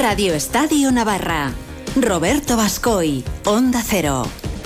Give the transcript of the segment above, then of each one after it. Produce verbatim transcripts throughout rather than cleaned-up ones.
Radio Estadio Navarra. Roberto Bascoy, Onda Cero.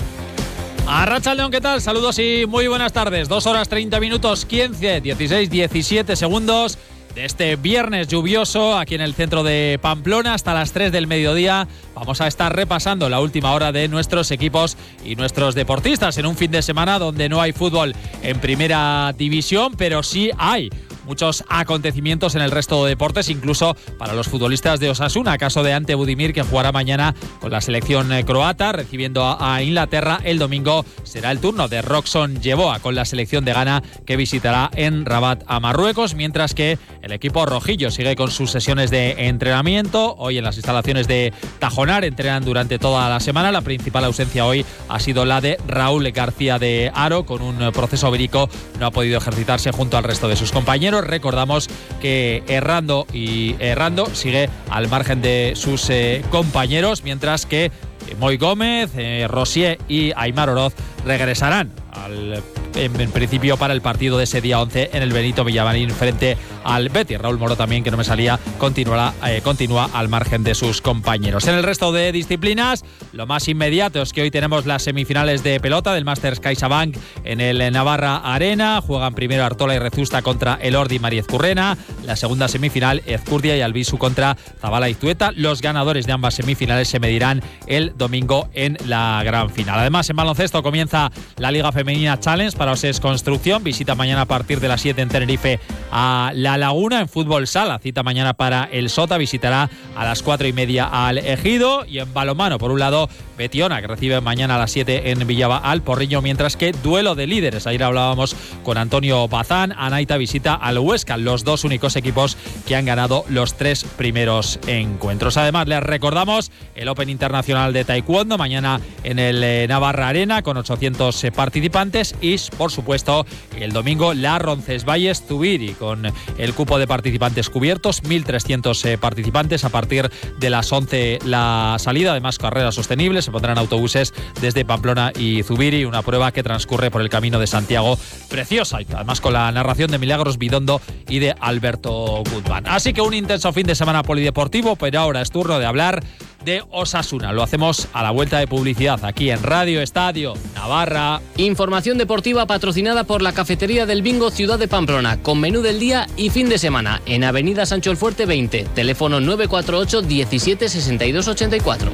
Arratsaldeon, ¿qué tal? Saludos y muy buenas tardes. Dos horas treinta minutos, quince, dieciséis, diecisiete segundos de este viernes lluvioso aquí en el centro de Pamplona hasta las tres del mediodía. Vamos a estar repasando la última hora de nuestros equipos y nuestros deportistas en un fin de semana donde no hay fútbol en primera división, pero sí hay muchos acontecimientos en el resto de deportes, incluso para los futbolistas de Osasuna. Caso de Ante Budimir, que jugará mañana con la selección croata, recibiendo a Inglaterra. El domingo será el turno de Roxon Yeboah con la selección de Ghana, que visitará en Rabat a Marruecos, mientras que el equipo rojillo sigue con sus sesiones de entrenamiento. Hoy en las instalaciones de Tajonar entrenan durante toda la semana. La principal ausencia hoy ha sido la de Raúl García de Haro, con un proceso vírico no ha podido ejercitarse junto al resto de sus compañeros. Recordamos que Errando y Errando sigue al margen de sus eh, compañeros, mientras que eh, Moy Gómez, eh, Rosier y Aimar Oroz regresarán al, en, en principio para el partido de ese día once en el Benito Villamarín frente al Betis. Raúl Moro también, que no me salía, continuará, eh, continúa al margen de sus compañeros. En el resto de disciplinas, lo más inmediato es que hoy tenemos las semifinales de pelota del Masters CaixaBank en el Navarra Arena. Juegan primero Artola y Rezusta contra Elordi y María Ezcurrena. La segunda semifinal, Ezcurdia y Albisu contra Zabala y Zueta. Los ganadores de ambas semifinales se medirán el domingo en la gran final. Además, en baloncesto comienza la Liga Femenina Challenge para Oses Construcción. Visita mañana a partir de las siete en Tenerife a La Laguna. En fútbol sala, cita mañana para el Sota. Visitará a las cuatro y media al Ejido. Y en balonmano, por un lado, Betiona, que recibe mañana a las siete en Villaba al Porriño, mientras que duelo de líderes. Ayer hablábamos con Antonio Bazán. Anaita visita al Huesca, los dos únicos equipos que han ganado los tres primeros encuentros. Además, les recordamos el Open Internacional de Taekwondo mañana en el eh, Navarra Arena con ochocientos eh, participantes, y por supuesto el domingo la Roncesvalles Zubiri con el cupo de participantes cubiertos, mil trescientos eh, participantes a partir de las once la salida. Además, carreras sostenibles, se pondrán autobuses desde Pamplona y Zubiri, una prueba que transcurre por el Camino de Santiago, preciosa, y además con la narración de Milagros Bidondo y de Alberto Guzmán. Así que un intenso fin de semana polideportivo, pero ahora es turno de hablar de Osasuna. Lo hacemos a la vuelta de publicidad aquí en Radio Estadio Navarra. Información deportiva patrocinada por la Cafetería del Bingo Ciudad de Pamplona, con menú del día y fin de semana en Avenida Sancho el Fuerte veinte, teléfono nueve cuatro ocho diecisiete sesenta y dos ochenta y cuatro.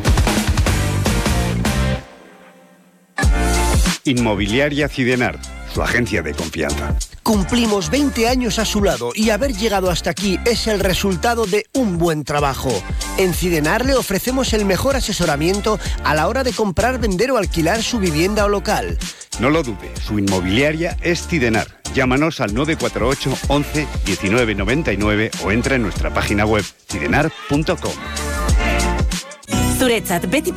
Inmobiliaria Cidenar, su agencia de confianza. Cumplimos veinte años a su lado y haber llegado hasta aquí es el resultado de un buen trabajo. En Cidenar le ofrecemos el mejor asesoramiento a la hora de comprar, vender o alquilar su vivienda o local. No lo dude, su inmobiliaria es Cidenar. Llámanos al nueve cuatro ocho once diecinueve noventa y nueve o entra en nuestra página web cidenar punto com. Zuretzat beti